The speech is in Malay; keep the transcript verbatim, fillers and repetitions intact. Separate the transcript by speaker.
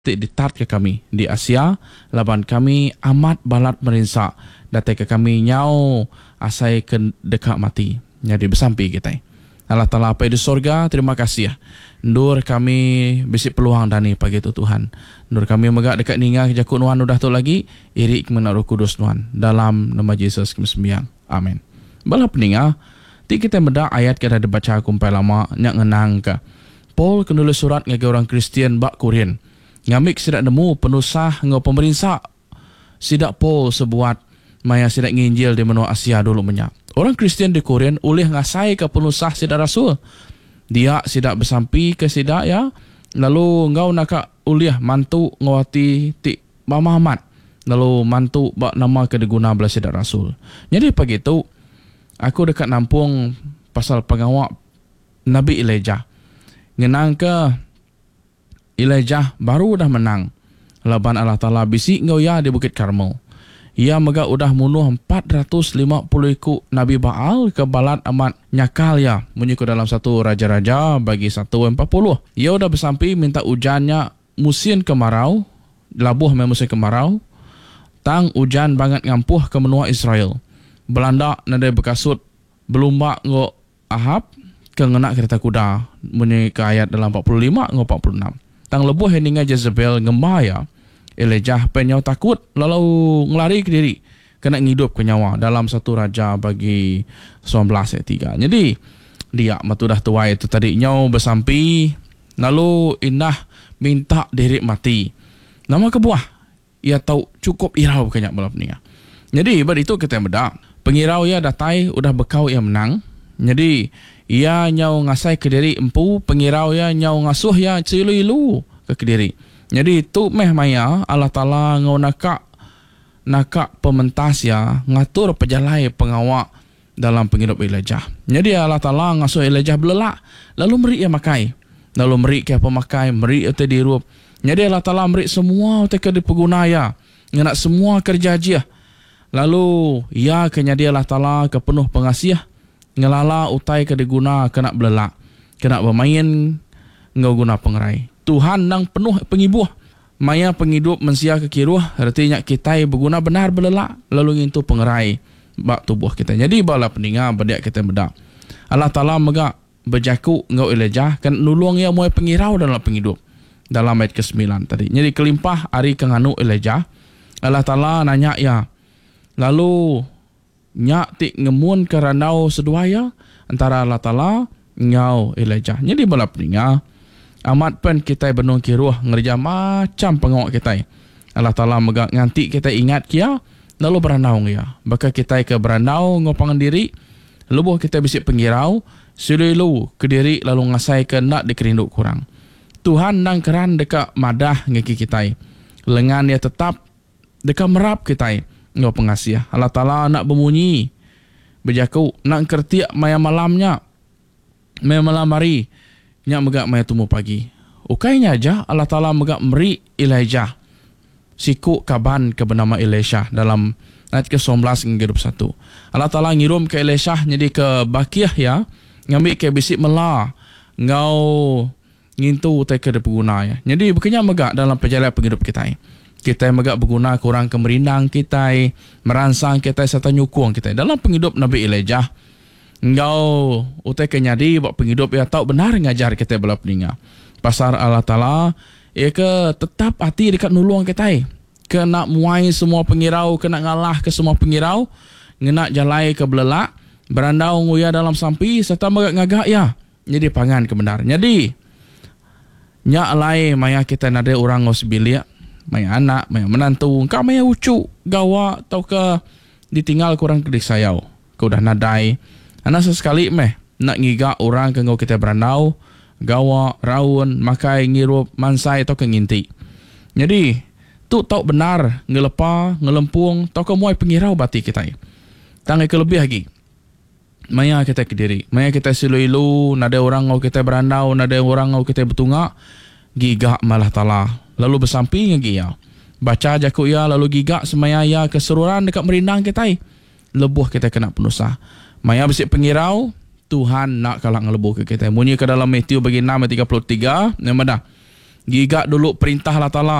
Speaker 1: ditat ke kami di Asia, laban kami amat balat merinsak datang ke kami nyau asai ke dekat mati. Jadi bersampi kita. Allah Ta'ala apa di sorga, terima kasih ya. Nur kami bisi peluang dani pagi itu Tuhan. Nur kami megak dekat ninga jakut nuan udah tu lagi irik menaruh kudus nuan dalam nama Yesus kami sembiang. Amin. Bala peninga, ti kita meda ayat kita dibaca kumpai lama nyak ngenang ke. Paul kenulis surat ngage orang Kristian bak Korin. Ngamik sidak nemu penusah ngau pemerintah. Sidak Paul sebuat maya sidak nginjil di menua Asia dulu menyak. Orang Kristian di Korin ulih ngasai ke penusah sidak rasul. Dia sidak bersampi ke sidak ya. Lalu ngau nak ulih mantu ngawati ti Muhammad. Lalu mantu bak nama ke diguna belah sidak rasul. Jadi pagi itu aku dekat nampung pasal pengawak Nabi Elijah. Ngenang ke Elijah baru dah menang. Laban Allah Ta'ala bisik ngau ya di Bukit Karmel. Ia mega udah munuh empat ratus lima puluh ikut Nabi Baal ke balat amat nyakal ya. Menyikut dalam satu Raja-Raja bagi satu empat puluh. Ia udah bersampi minta ujannya musim kemarau. Labuh memang musim kemarau. Tang ujan banget ngampuh ke menua Israel. Belanda nada berkasut belumbak ngok Ahab ke ngenak kereta kuda. Menyikut ayat dalam empat puluh lima ngok empat puluh enam. Tang lebuh heninga Jezebel ngembaya. Elijah penyau takut lalu ngelari ke diri kena ngidup ke nyawa dalam satu Raja bagi sembilan belas ayat tiga. Jadi dia matu dah tua itu tadi nyau bersampi lalu indah minta diri mati. Nama kebuah ia tahu cukup irau kenyak balap ni. Jadi ber itu kita beda pengirau ia datai udah bekau ia menang. Jadi ia nyau ngasai ke diri empu pengirau ia nyau ngasuh ia cilu-ilu ke kediri. Jadi tu meh maya Allah Ta'ala ngau nakak nakak pementas ya ngatur pejalai pengawak dalam penghidup Elijah. Jadi Allah Ta'ala ngasuh Elijah belelak lalu meri ia makai. Lalu meri ke pemakai, meri ia dirup. Jadi Allah Ta'ala meri semua teka di pengguna ya. Ngenak semua kerja dia. Lalu ya kenya dia Allah Ta'ala ke penuh pengasih. Ngelala utai ke diguna kena belelak. Kena bermain ngau guna pengerai. Tuhan nang penuh pengibuh. Maya penghidup mensia kekiruh. Artinya kita berguna benar belelak. Lalu ngintu pengerai bak tubuh kita. Jadi bala peninga berdiak kita bedak. Allah Ta'ala megak berjaku ngau Elijah. Kan nulung ia muai pengirau dalam penghidup. Dalam ayat ke sembilan tadi. Jadi kelimpah hari kenganu Elijah. Allah Ta'ala nanya ya. Lalu nyak tik ngemun ke randau seduaya. Antara Allah Ta'ala ngau Elijah. Jadi bala peninga. Amat pen kita benung kiruh ngerja macam pengawak kita. Allah Ta'ala megak nganti kita ingat kia lalu berandau ya. Baka kita ke berandau ngopangan diri lubuh kita bisik pengirau silu ke diri lalu ngasai ke nak dikerinduk kurang. Tuhan nang keran dekat madah ngeki kita. Lengan dia tetap dekat merap kita ngau pengasih. Allah Ta'ala nak bemunyi berjaku nak kertiak maya malamnya maya malam hari. Nyak megak maya tumu pagi. Ukainya aja Allah Ta'ala megak meri Elijah. Siku kaban ke bernama Elisha dalam ayat ke sembilan belas hingga dua puluh satu. Allah Ta'ala ngirum ke Elisha jadi ke Bakiah ya. Ngambil ke bisik mela. Ngau ngintu utai ke berguna ya. Jadi bukannya megak dalam perjalanan penghidup kita. Kita megak berguna kurang kemerindang kita. Merangsang kita serta nyukung kita. Dalam penghidup Nabi Elijah. Engkau utai kenyadi buat penghidup ya tahu benar ngajar kita bela peninga. Pasar Allah Ta'ala ia ke tetap hati dekat nulung kita. Ke nak muai semua pengirau, ke nak ngalah ke semua pengirau, ngenak jalai ke belelak, berandau nguya dalam sampi serta megak ngagak ya. Jadi pangan kebenar. Jadi nyak alai maya kita nade orang ngos bilik, maya anak, maya menantu, engkau maya ucu, gawa atau ke ditinggal kurang kedik sayau. Kau dah nadai anak sesekali meh nak ngiga orang ke ngau kita berandau, gawa, raun, makai, ngirup, mansai atau ke nginti. Jadi tu tahu benar ngelepa, ngelempung, tau ke muai pengirau bati kita. Tangai ke lebih lagi. Maya kita ke diri, maya kita silu-ilu, nada orang ngau kita berandau, nada orang ngau kita betungak, gigak malah Ta'ala. Lalu bersampi ngagi ya. Baca jaku ya lalu gigak semaya ya keseruan dekat merindang kita. Lebuh kita kena penusah. Maya bisik pengirau, Tuhan nak kalah ngelebuh ke kita. Bunyi ke dalam Matthew bagi enam ayat tiga puluh tiga. Yang mana? Gigak dulu perintah Allah Ta'ala.